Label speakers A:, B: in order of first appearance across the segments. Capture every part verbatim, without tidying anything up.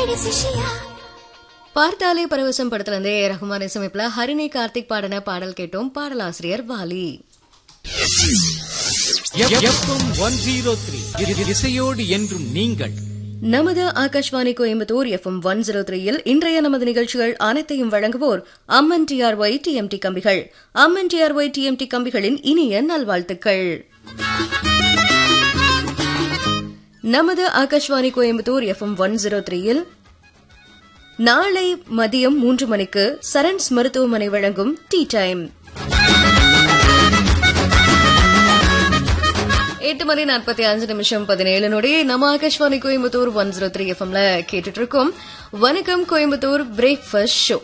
A: பார்த்தாலே பரவசம் படத்துல இருந்தே ரகுமான் இசையமைப்புல ஹரிணி கார்த்திக் பாடின பாடல் கேட்டோம். பாடலாசிரியர் வாலி.
B: இசையோடு என்றும் நீங்கள்.
A: நமது Akashvani Coimbatore FM one zero த்ரீயில் இன்றைய நமது நிகழ்ச்சிகள் அனைத்தையும் வழங்குவோர் அம்மன் டிஆர்ஒய் டிஎம்டி கம்பிகள். அம்மன் டிஆர்ஒய் டிஎம்டி கம்பிகளின் இனிய நல்வாழ்த்துக்கள். நமது Akashvani Coimbatore FM one zero த்ரீயில் நாளை மதியம் மூன்று மணிக்கு சரண்ஸ் மருத்துவமனை வழங்கும் டீ டைம். எட்டு மணி நாற்பத்தி அஞ்சு நிமிஷம் பதினேழு நொடி நம்ம Akashvani Coimbatore one zero three எஃப்எம்ல கேட்டுட்டு இருக்கோம். வணக்கம் கோயம்புத்தூர் பிரேக்ஃபாஸ்ட் ஷோ.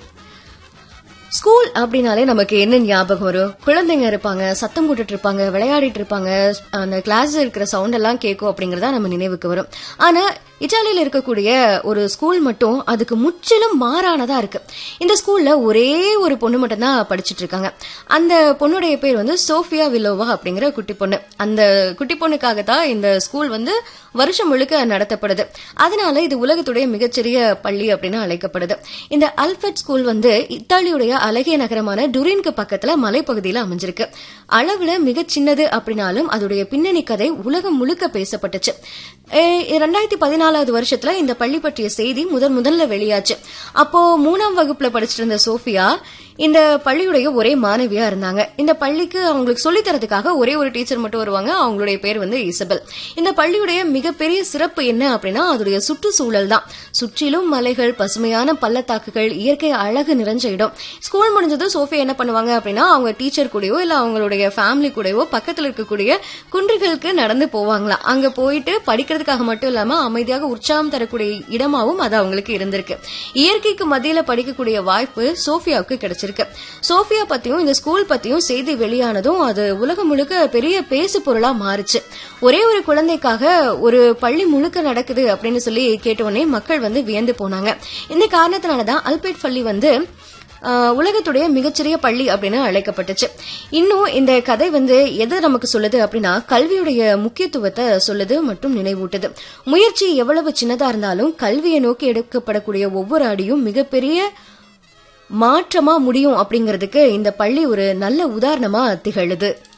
A: ஸ்கூல் அப்படின்னாலே நமக்கு என்ன ஞாபகம் வரும்? குழந்தைங்க இருப்பாங்க, சத்தம் போட்டுட்டு இருப்பாங்க, விளையாடிட்டு இருப்பாங்க, அந்த கிளாஸ் இருக்கிற சவுண்ட் எல்லாம் கேட்கும் அப்படிங்கறதா நம்ம நினைவுக்கு வரும். ஆனா இத்தாலியில இருக்கக்கூடிய ஒரு ஸ்கூல் மட்டும் அதுக்கு முற்றிலும் மாறானதா இருக்கு. இந்த ஸ்கூல்ல ஒரே ஒரு பொண்ணு மட்டும் தான் படிச்சுட்டு இருக்காங்க. அந்த பொண்ணுடைய பேர் வந்து சோஃபியா வில்லோவா அப்படிங்கிற குட்டி பொண்ணு. அந்த குட்டி பொண்ணுக்காக தான் இந்த ஸ்கூல் வந்து வருஷம் முழுக்க நடத்தப்படுது. அதனால இது உலகத்துடைய மிகச்சிறிய பள்ளி அப்படின்னு அழைக்கப்படுது. இந்த அல்ஃபர்ட் ஸ்கூல் வந்து இத்தாலியுடைய அழகிய நகரமான டுரினுக்கு பக்கத்துல மலைப்பகுதியில அமைஞ்சிருக்கு. அளவுல மிக சின்னது அப்படின்னாலும் அதோடைய பின்னணி கதை உலகம் முழுக்க பேசப்பட்டுச்சு. இரண்டாயிரத்தி பதினாலாவது வருஷத்துல இந்த பள்ளி பற்றிய செய்தி முதன் முதல்ல வெளியாச்சு. அப்போ மூணாம் வகுப்புல படிச்சுட்டு இருந்த சோஃபியா இந்த பள்ளியுடைய ஒரே மாணவியா இருந்தாங்க. இந்த பள்ளிக்கு அவங்களுக்கு சொல்லித் தரதுக்காக ஒரே ஒரு டீச்சர் மட்டும் வருவாங்க. அவங்களுடைய பேர் வந்து இசபெல். இந்த பள்ளியுடைய மிகப்பெரிய சிறப்பு என்ன அப்படின்னா அதோடைய சுற்றுச்சூழல் தான். சுற்றிலும் மலைகள், பசுமையான பள்ளத்தாக்குகள், இயற்கை அழகு நிறைஞ்ச இடம். ஸ்கூல் முடிஞ்சதும் சோஃபியா என்ன பண்ணுவாங்க அப்படின்னா அவங்க டீச்சர் கூடயோ இல்ல அவங்களுடைய ஃபேமிலி கூடயோ பக்கத்துல இருக்கக்கூடிய குன்றுகளுக்கு நடந்து போவாங்களாம். அங்க போயிட்டு படிக்கிறதுக்காக மட்டும் இல்லாம அமைதியாக உற்சாகம் தரக்கூடிய இடமாவும் அது அவங்களுக்கு இருந்திருக்கு. இயற்கைக்கு மத்தியில படிக்கக்கூடிய வாய்ப்பு சோஃபியாவுக்கு கிடைச்சிருக்கு. சோஃபியா பத்தியும் இந்த ஸ்கூல் பத்தியும் செய்தி வெளியானதும் அது உலகம் முழுக்க பெரிய பேசு பொருளா மாறுச்சு. ஒரே ஒரு குழந்தைக்காக ஒரு பள்ளி முழுக்க நடக்குது அப்படின்னு சொல்லி கேட்டவுடனே மக்கள் வந்து வியந்து போனாங்க. இந்த காரணத்தினாலதான் அல்பர்ட் பள்ளி வந்து உலகத்துடைய மிகச்சிறிய பள்ளி அப்படின்னு அழைக்கப்பட்டுச்சு. இன்னும் இந்த கதை வந்து எது நமக்கு சொல்லுது அப்படின்னா கல்வியுடைய முக்கியத்துவத்தை சொல்லுது மற்றும் நினைவூட்டுது. முயற்சி எவ்வளவு சின்னதா இருந்தாலும் கல்வியை நோக்கி எடுக்கப்படக்கூடிய ஒவ்வொரு அடியும் மிகப்பெரிய மாற்றமா முடியும் அப்படிங்கிறதுக்கு இந்த பள்ளி ஒரு நல்ல உதாரணமா திகழுது.